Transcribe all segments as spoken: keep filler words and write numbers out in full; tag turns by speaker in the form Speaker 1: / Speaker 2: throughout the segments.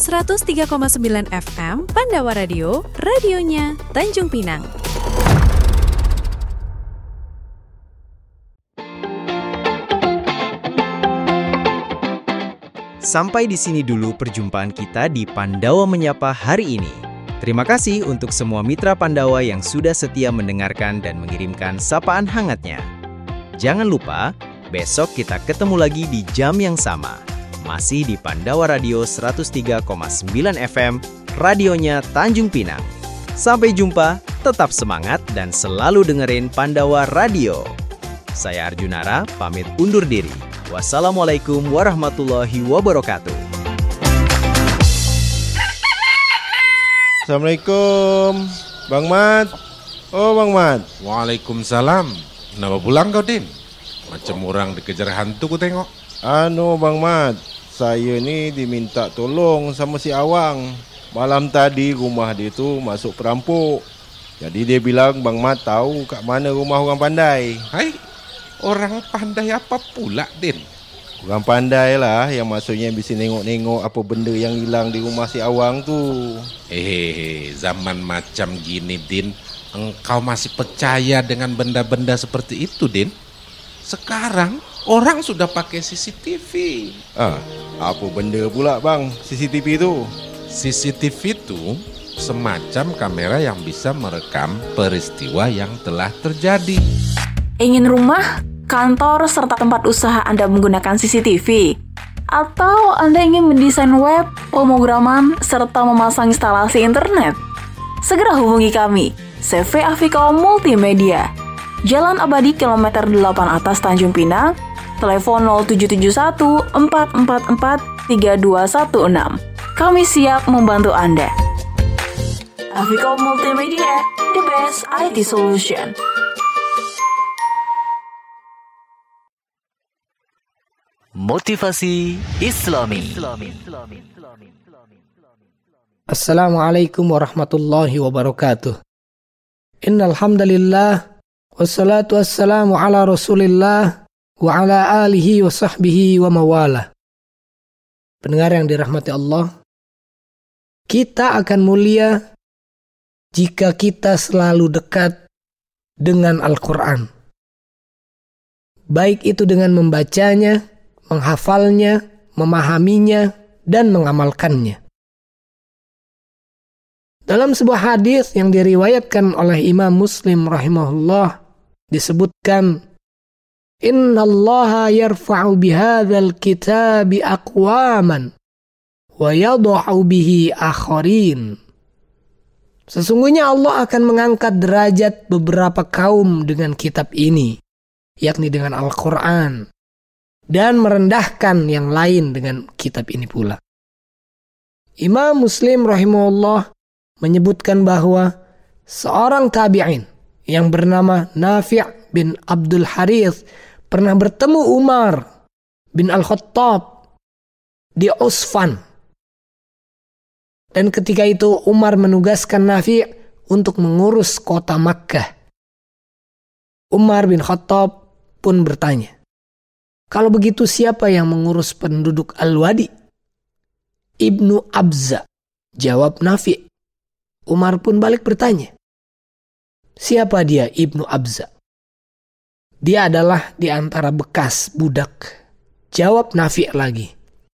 Speaker 1: seratus tiga koma sembilan F M Pandawa Radio, radionya Tanjung Pinang.
Speaker 2: Sampai di sini dulu perjumpaan kita di Pandawa Menyapa hari ini. Terima kasih untuk semua mitra Pandawa yang sudah setia mendengarkan dan mengirimkan sapaan hangatnya. Jangan lupa, besok kita ketemu lagi di jam yang sama. Masih di Pandawa Radio seratus tiga koma sembilan F M, radionya Tanjung Pinang. Sampai jumpa, tetap semangat dan selalu dengerin Pandawa Radio. Saya Arjunara, pamit undur diri. Wassalamualaikum warahmatullahi wabarakatuh.
Speaker 3: Assalamualaikum, Bang Mat. Oh, Bang Mat.
Speaker 4: Waalaikumsalam. Kenapa pulang kau, Din? Macam orang dikejar hantu ku tengok.
Speaker 3: Anu, Bang Mat, saya ni diminta tolong sama si Awang. Malam tadi rumah dia tu masuk perampok. Jadi dia bilang Bang Mat tahu kat mana rumah orang pandai.
Speaker 4: Hai, orang pandai apa pula, Din?
Speaker 3: Orang pandai lah yang maksudnya bisa nengok-nengok apa benda yang hilang di rumah si Awang tu.
Speaker 4: Eh, zaman macam gini, Din, engkau masih percaya dengan benda-benda seperti itu, Din? Sekarang orang sudah pakai C C T V.
Speaker 3: Ah, apa benda pula bang C C T V tu?
Speaker 4: C C T V itu semacam kamera yang bisa merekam peristiwa yang telah terjadi.
Speaker 5: Ingin rumah, kantor, serta tempat usaha Anda menggunakan C C T V? Atau Anda ingin mendesain web, pemrograman, serta memasang instalasi internet? Segera hubungi kami, C V Afiko Multimedia, Jalan Abadi kilometer delapan atas Tanjung Pinang, telepon nol tujuh tujuh satu empat empat empat tiga dua satu enam. Kami siap membantu Anda. Afiko Multimedia, the best I T solution.
Speaker 6: Motivasi Islami.
Speaker 7: Assalamualaikum warahmatullahi wabarakatuh. Innal hamdalillah wassalatu wassalamu ala Rasulillah wa ala alihi wa sahbihi wa mawala. Pendengar yang dirahmati Allah, kita akan mulia jika kita selalu dekat dengan Al-Quran. Baik itu dengan membacanya, menghafalnya, memahaminya, dan mengamalkannya. Dalam sebuah hadis yang diriwayatkan oleh Imam Muslim rahimahullah disebutkan, Inna allaha yarfa'u bihadzal kitabi aqwaman wa yadha'u bihi akharin. Sesungguhnya Allah akan mengangkat derajat beberapa kaum dengan kitab ini, yakni dengan Al-Quran, dan merendahkan yang lain dengan kitab ini pula. Imam Muslim rahimahullah menyebutkan bahwa seorang tabi'in yang bernama Nafi' bin Abdul Harith pernah bertemu Umar bin Al-Khattab di Usfan. Dan ketika itu Umar menugaskan Nafi' untuk mengurus kota Makkah. Umar bin Khattab pun bertanya, kalau begitu siapa yang mengurus penduduk Al-Wadi? Ibnu Abza, jawab Nafi'. Umar pun balik bertanya, siapa dia Ibnu Abza? Dia adalah di antara bekas budak, jawab Nafi' lagi.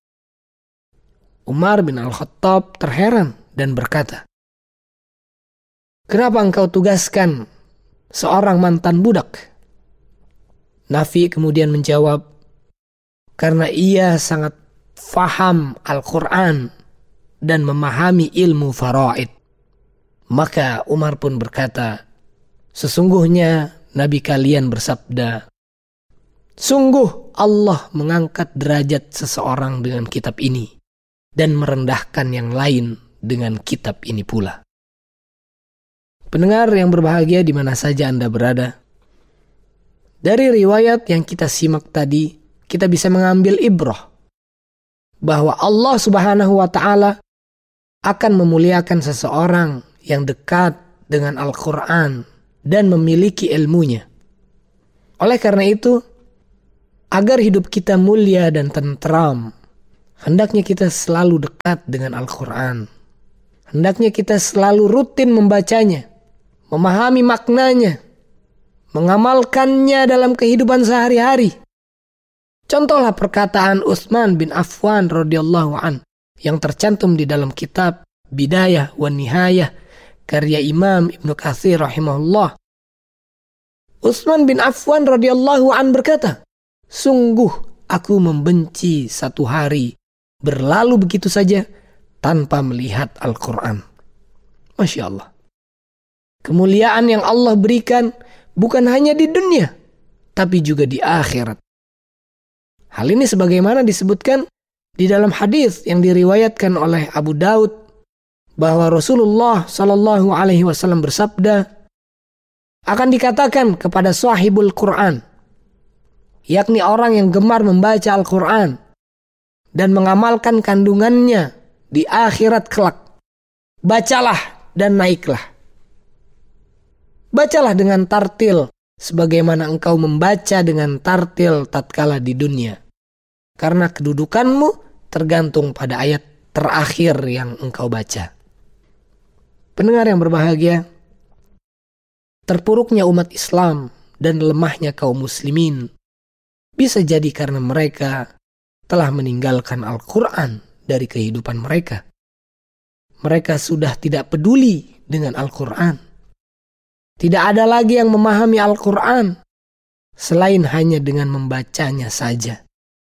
Speaker 7: Umar bin Al-Khattab terheran dan berkata, kenapa engkau tugaskan seorang mantan budak? Nafi' kemudian menjawab, karena ia sangat faham Al-Quran dan memahami ilmu faraid. Maka Umar pun berkata, sesungguhnya Nabi kalian bersabda, sungguh Allah mengangkat derajat seseorang dengan kitab ini dan merendahkan yang lain dengan kitab ini pula. Pendengar yang berbahagia di mana saja Anda berada, dari riwayat yang kita simak tadi, kita bisa mengambil ibrah bahwa Allah Subhanahu wa Ta'ala akan memuliakan seseorang yang dekat dengan Al-Quran dan memiliki ilmunya. Oleh karena itu, agar hidup kita mulia dan tentram, hendaknya kita selalu dekat dengan Al-Quran. Hendaknya kita selalu rutin membacanya, memahami maknanya, mengamalkannya dalam kehidupan sehari-hari. Contohlah perkataan Utsman bin Affan radhiyallahu an yang tercantum di dalam kitab Bidayah wa Nihayah karya Imam Ibnu Katsir rahimahullah. Utsman bin Affan radhiyallahu an berkata, "Sungguh aku membenci satu hari berlalu begitu saja tanpa melihat Al-Quran." Masya Allah. Kemuliaan yang Allah berikan bukan hanya di dunia, tapi juga di akhirat. Hal ini sebagaimana disebutkan di dalam hadis yang diriwayatkan oleh Abu Daud bahwa Rasulullah Shallallahu Alaihi Wasallam bersabda, akan dikatakan kepada sahibul Quran, yakni orang yang gemar membaca Al-Quran dan mengamalkan kandungannya di akhirat kelak, bacalah dan naiklah. Bacalah dengan tartil sebagaimana engkau membaca dengan tartil tatkala di dunia, karena kedudukanmu tergantung pada ayat terakhir yang engkau baca. Pendengar yang berbahagia, terpuruknya umat Islam dan lemahnya kaum muslimin bisa jadi karena mereka telah meninggalkan Al-Quran dari kehidupan mereka. Mereka sudah tidak peduli dengan Al-Quran. Tidak ada lagi yang memahami Al-Quran selain hanya dengan membacanya saja.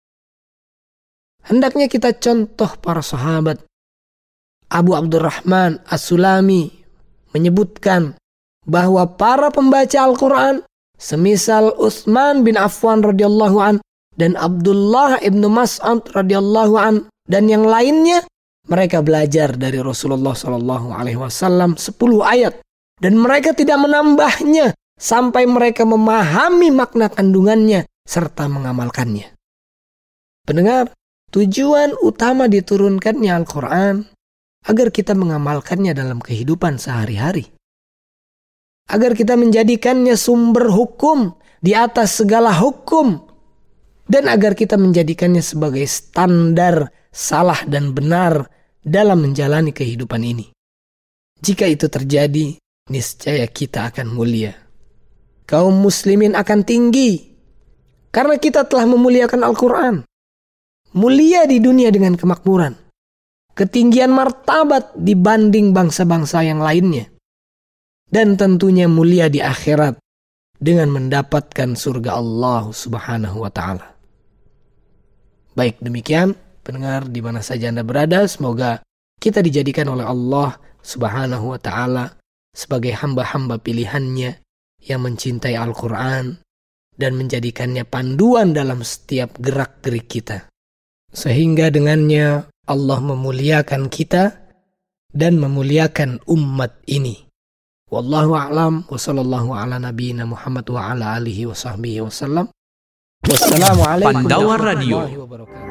Speaker 7: Hendaknya kita contoh para sahabat. Abu Abdurrahman As-Sulami menyebutkan bahwa para pembaca Al-Quran semisal Utsman bin Affan radhiyallahu an dan Abdullah ibnu Mas'ud radhiyallahu an dan yang lainnya, mereka belajar dari Rasulullah Shallallahu Alaihi Wasallam sepuluh ayat dan mereka tidak menambahnya sampai mereka memahami makna kandungannya serta mengamalkannya. Pendengar, tujuan utama diturunkannya Al-Quran agar kita mengamalkannya dalam kehidupan sehari-hari. Agar kita menjadikannya sumber hukum di atas segala hukum. Dan agar kita menjadikannya sebagai standar salah dan benar dalam menjalani kehidupan ini. Jika itu terjadi, niscaya kita akan mulia. Kaum muslimin akan tinggi. Karena kita telah memuliakan Al-Quran. Mulia di dunia dengan kemakmuran. Ketinggian martabat dibanding bangsa-bangsa yang lainnya. Dan tentunya mulia di akhirat dengan mendapatkan surga Allah Subhanahu wa Ta'ala. Baik, demikian pendengar di mana saja Anda berada, semoga kita dijadikan oleh Allah Subhanahu wa Ta'ala sebagai hamba-hamba pilihannya yang mencintai Al-Quran dan menjadikannya panduan dalam setiap gerak-gerik kita. Sehingga dengannya Allah memuliakan kita dan memuliakan umat ini. Wallahu a'lam wa sallallahu ala nabiyyina Muhammad wa ala alihi wa sahbihi wa sallam. Wassalamualaikum
Speaker 2: Pandawa
Speaker 7: warahmatullahi
Speaker 2: Radio,
Speaker 7: wabarakatuh.